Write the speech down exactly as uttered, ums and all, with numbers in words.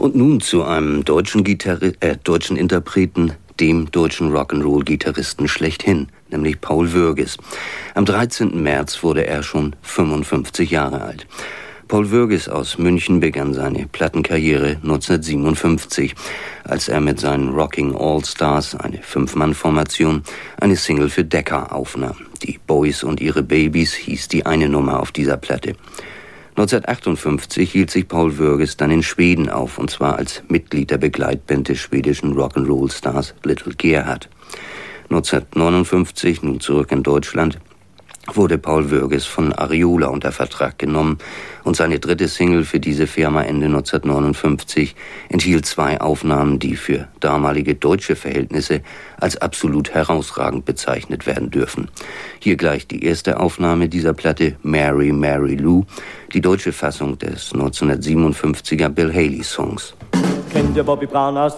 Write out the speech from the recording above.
Und nun zu einem deutschen, Gitarri- äh, deutschen Interpreten, dem deutschen Rock'n'Roll-Gitarristen schlechthin, nämlich Paul Würges. Am dreizehnten März wurde er schon fünfundfünfzig Jahre alt. Paul Würges aus München begann seine Plattenkarriere neunzehnhundertsiebenundfünfzig, als er mit seinen Rocking All-Stars, eine Fünf-Mann-Formation, eine Single für Decca aufnahm. Die Boys und ihre Babys hieß die eine Nummer auf dieser Platte. neunzehnhundertachtundfünfzig hielt sich Paul Würges dann in Schweden auf, und zwar als Mitglied der Begleitband des schwedischen Rock'n'Roll-Stars Little Gerhard. neunzehnhundertneunundfünfzig, nun zurück in Deutschland, wurde Paul Würges von Ariola unter Vertrag genommen, und seine dritte Single für diese Firma Ende neunzehnhundertneunundfünfzig enthielt zwei Aufnahmen, die für damalige deutsche Verhältnisse als absolut herausragend bezeichnet werden dürfen. Hier gleich die erste Aufnahme dieser Platte, Mary, Mary Lou, die deutsche Fassung des neunzehnhundertsiebenundfünfziger Bill Haley Songs. Kennt ihr Bobby Brown aus